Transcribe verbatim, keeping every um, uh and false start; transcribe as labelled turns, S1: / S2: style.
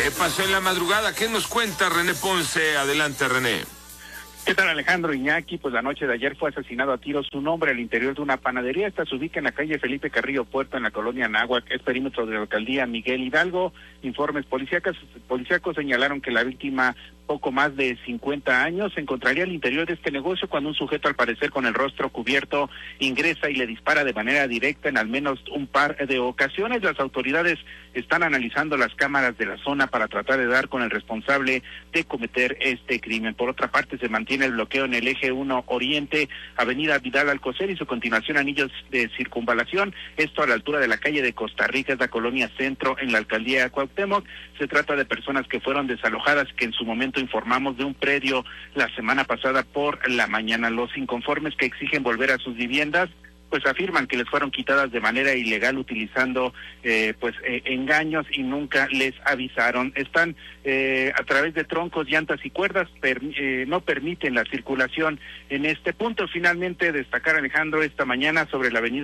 S1: ¿Qué pasó en la madrugada? ¿Qué nos cuenta René Ponce? Adelante, René.
S2: ¿Qué tal, Alejandro Iñaki? Pues la noche de ayer fue asesinado a tiros un hombre al interior de una panadería. Esta se ubica en la calle Felipe Carrillo Puerto, en la colonia Anáhuac, es perímetro de la alcaldía Miguel Hidalgo. Informes policíacos, policíacos señalaron que la víctima, poco más de cincuenta años, se encontraría al interior de este negocio cuando un sujeto, al parecer con el rostro cubierto, ingresa y le dispara de manera directa en al menos un par de ocasiones. Las autoridades están analizando las cámaras de la zona para tratar de dar con el responsable de cometer este crimen. Por otra parte, se mantiene el bloqueo en el eje uno Oriente, avenida Vidal Alcocer y su continuación anillos de circunvalación, esto a la altura de la calle de Costa Rica, es la colonia Centro, en la alcaldía de Cuauhtémoc. Se trata de personas que fueron desalojadas, que en su momento informamos de un predio la semana pasada por la mañana. Los inconformes que exigen volver a sus viviendas pues afirman que les fueron quitadas de manera ilegal utilizando eh, pues eh, engaños y nunca les avisaron. Están eh, a través de troncos, llantas y cuerdas, per, eh, no permiten la circulación en este punto. Finalmente, destacar, Alejandro, esta mañana sobre la avenida